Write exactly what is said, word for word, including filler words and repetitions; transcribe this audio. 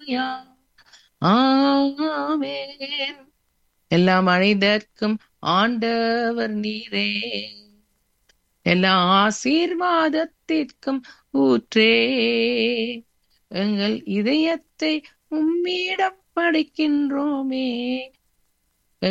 ஆமென். எல்லா மனிதர்க்கும் ஆண்டவர் நீரே, எல்லா ஆசீர்வாதத்திற்கும் ஊற்றே. எங்கள் இதயத்தை உம்மிடம் படைக்கின்றோமே,